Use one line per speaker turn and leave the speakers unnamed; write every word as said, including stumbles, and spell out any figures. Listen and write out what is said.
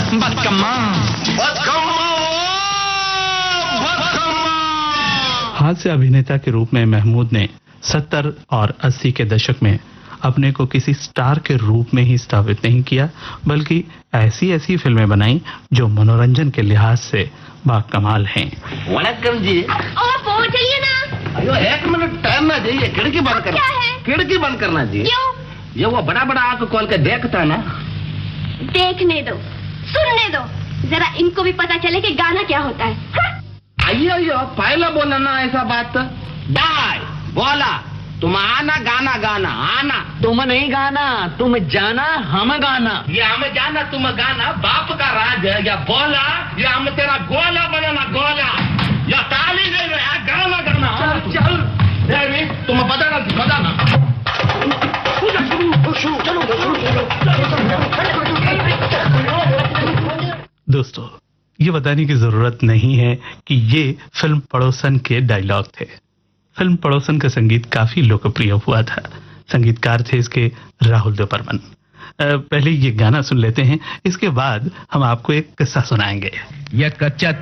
बदकम्मा
हास्य अभिनेता के रूप में महमूद ने सत्तर और अस्सी के दशक में अपने को किसी स्टार के रूप में ही स्थापित नहीं किया, बल्कि ऐसी ऐसी फिल्में बनाई जो मनोरंजन के लिहाज से बाकमाल हैं।
वनक्कम जी।
और पहुंच चलिए ना।
अयो एक मिनट टाइम ना जाइए, खिड़की बंद करना।
क्या है?
खिड़की बंद करना जी।
क्यों?
ये वो बड़ा बड़ा आंख खोल के देखता ना।
देखने दो, सुनने दो, जरा इनको भी पता चले कि गाना क्या होता है।
अयो अयो पहले बोला ना ऐसा बात। बाय बोला तुम आना गाना गाना आना।
तुम नहीं गाना, तुम जाना हम गाना।
ये हमें जाना तुम गाना बाप का राज है। या बोला या हम तेरा गोला बनाना गोला। या ताली नहीं रहा गाना गाना।
चल चल
तुम बताना बताना।
दोस्तों, ये बताने की जरूरत नहीं है कि ये फिल्म पड़ोसन के डायलॉग थे। फिल्म पड़ोसन का संगीत काफी लोकप्रिय हुआ था। संगीतकार थे इसके राहुल देवबर्मन। पहले ये गाना सुन लेते हैं, इसके बाद हम आपको एक किस्सा सुनाएंगे।
यह कच्चा